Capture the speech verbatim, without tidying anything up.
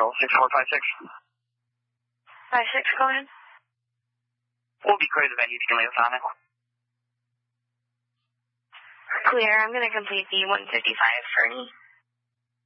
control, six four five six. five six, go ahead. We'll be clear the venue to Leo Sonic. Clear, I'm going to complete the one fifty-five Fernie.